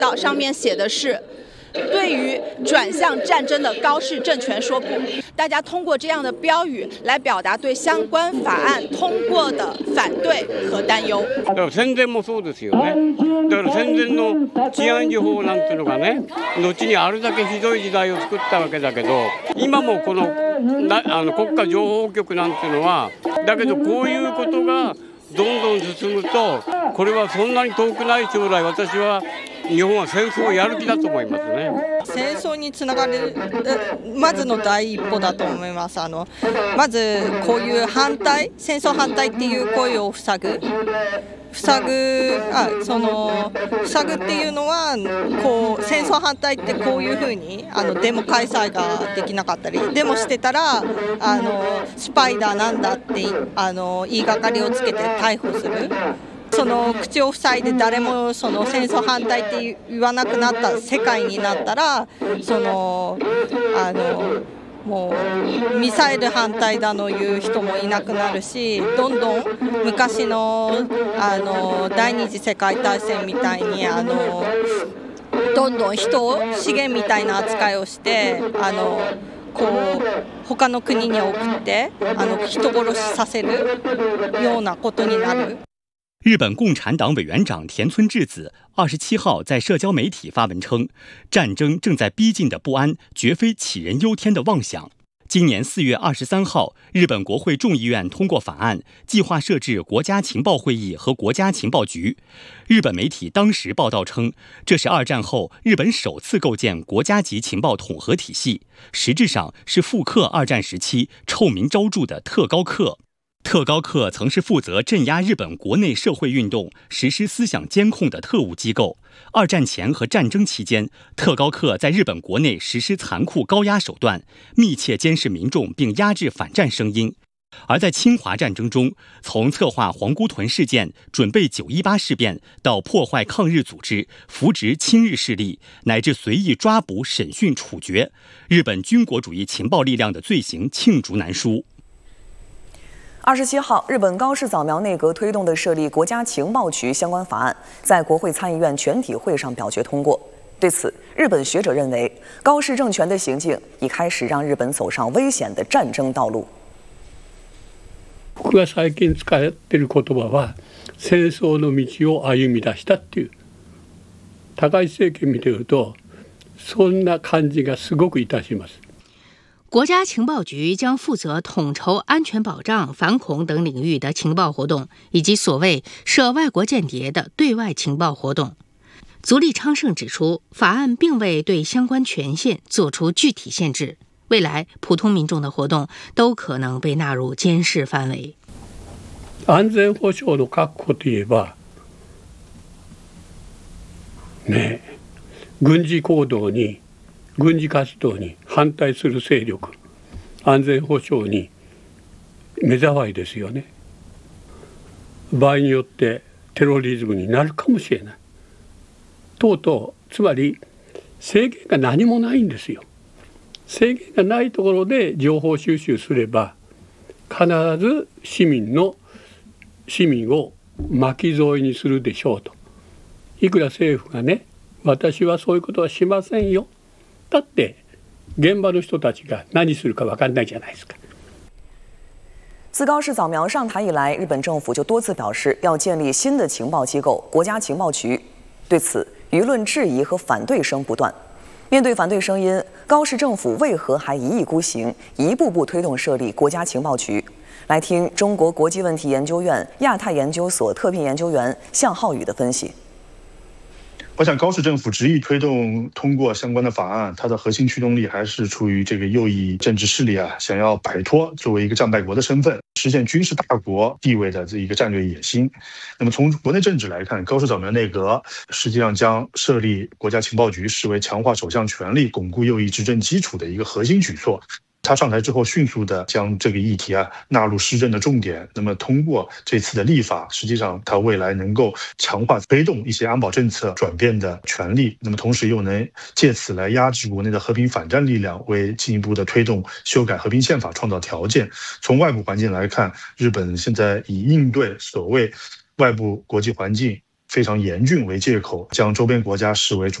上面写的是对于转向战争的高市政权说不。大家通过这样的标语来表达对相关法案通过的反对和担忧。 だから戦前もそうですよね。だから戦前の治安維持法なんていうのがね、後にあれだけひどい時代を作ったわけだけど、今もこの国家情報局なんていうのは、だけどこういうことがどんどん進むと、これはそんなに遠くない将来、私は日本は戦争をやる気だと思いますね。 戦争につながるまずの第一歩だと思います。まずこういう戦争反対っていう声を塞ぐっていうのはこう戦争反対ってこういうふうにデモ開催ができなかったり、デモしてたらスパイだなんだって言いがかりをつけて逮捕する。その口を塞いで誰もその戦争反対って言わなくなった世界になったら、もうミサイル反対だの言う人もいなくなるし、どんどん昔の第二次世界大戦みたいにどんどん人を資源みたいな扱いをしてこう他の国に送って人殺しさせるようなことになる。 日本共产党委员长田村智子27号在社交媒体发文称，战争正在逼近的不安绝非杞人忧天的妄想。今年4月23号，日本国会众议院通过法案，计划设置国家情报会议和国家情报局。日本媒体当时报道称，这是2战后日本首次构建国家级情报统合体系，实质上是复刻2战时期臭名昭著的特高课。特高课曾是负责镇压日本国内社会运动、实施思想监控的特务机构。2战前和战争期间，特高课在日本国内实施残酷高压手段，密切监视民众并压制反战声音。而在侵华战争中，从策划皇姑屯事件、准备918事变，到破坏抗日组织、扶植亲日势力，乃至随意抓捕、审讯、处决，日本军国主义情报力量的罪行罄竹难书。 27号，日本高市早苗内阁推动的设立国家情报局相关法案，在国会参议院全体会上表决通過。对此，日本学者认为，高市政权的行径已开始让日本走上危险的战争道路。 僕が最近使っている言葉は、戦争の道を歩み出したっていう。高市政権見てると、そんな感じがすごくいたします。 国家情报局将负责统筹安全保障、反恐等领域的情报活动，以及所谓涉外国间谍的对外情报活动。足利昌盛指出，法案并未对相关权限做出具体限制，未来普通民众的活动都可能被纳入监视范围。 安全保障の確保といえば、軍事行動に軍事活動に反対する勢力、安全保障に目障りですよね。場合によってテロリズムになるかもしれない。とうとう、つまり制限が何もないんですよ。制限がないところで情報収集すれば、必ず市民を巻き添えにするでしょうと。いくら政府がね、私はそういうことはしませんよ。だって現場の人たちが何するか分かんないじゃないですか。 自高市早苗上台以来，日本政府就多次表示要建立新的情报机构——国家情报局。对此，舆论质疑和反对声不断。面对反对声音，高市政府为何还一意孤行，一步步推动设立国家情报局？来听中国国际问题研究院亚太研究所特聘研究员向浩宇的分析。 我想高市政府执意推动通过相关的法案，它的核心驱动力还是出于这个右翼政治势力想要摆脱作为一个战败国的身份，实现军事大国地位的这一个战略野心。那么从国内政治来看，高市早苗内阁实际上将设立国家情报局视为强化首相权力、巩固右翼执政基础的一个核心举措。他上台之后，迅速的将这个议题纳入施政的重点。那么通过这次的立法，实际上他未来能够强化推动一些安保政策转变的权利。那么同时又能借此来压制国内的和平反战力量，为进一步的推动修改和平宪法创造条件。从外部环境来看，日本现在以应对所谓外部国际环境非常严峻为借口，将周边国家视为